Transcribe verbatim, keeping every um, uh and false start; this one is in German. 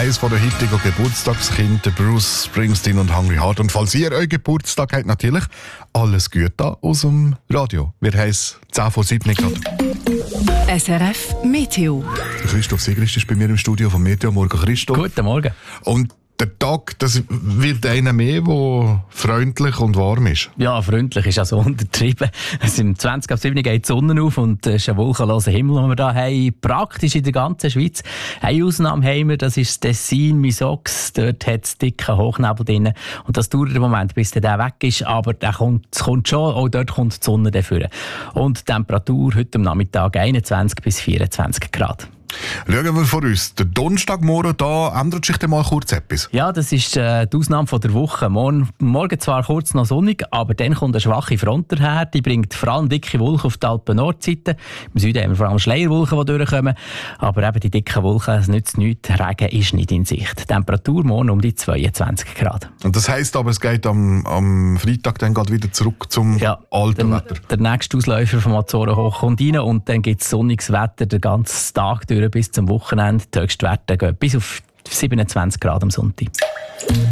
eines der heutigen Geburtstagskinder, Bruce Springsteen und Hungry Heart. Und falls ihr euren Geburtstag habt, natürlich alles Gute aus dem Radio. Wir haben es zehn vor sieben gerade. S R F Meteo. Christoph Sigrist ist bei mir im Studio von Meteo. Morgen, Christoph. Guten Morgen. Und der Tag, das wird einer mehr, der freundlich und warm ist. Ja, freundlich ist also untertrieben. Es sind zwanzig ab sieben geht die Sonne auf und es ist ein wolkenloser Himmel, den wir hier haben. Praktisch in der ganzen Schweiz. Eine Ausnahme haben wir, das ist das Tessin, Misox. Dort hat es dicken Hochnebel drin. Und das dauert einen Moment, bis der weg ist. Aber der kommt, es kommt schon, auch dort kommt die Sonne dafür. Und die Temperatur heute am Nachmittag einundzwanzig bis vierundzwanzig Grad. Schauen wir vor uns. Der Donnerstagmorgen, da ändert sich dann mal kurz etwas. Ja, das ist äh, die Ausnahme von der Woche. Morgen, morgen zwar kurz noch sonnig, aber dann kommt eine schwache Front daher. Die bringt vor allem dicke Wolken auf die Alpen-Nordseite. Im Süden haben wir vor allem Schleierwolken, die durchkommen. Aber eben die dicken Wolken, es nützt nichts. Regen ist nicht in Sicht. Temperatur morgen um die zweiundzwanzig Grad. Und das heisst aber, es geht am, am Freitag dann gerade wieder zurück zum ja, alten der, Wetter. Der nächste Ausläufer vom Azoren hoch kommt rein und dann gibt es sonniges Wetter den ganzen Tag durch bis zum Wochenende. Die Höchstwerte gehen bis auf siebenundzwanzig Grad am Sonntag.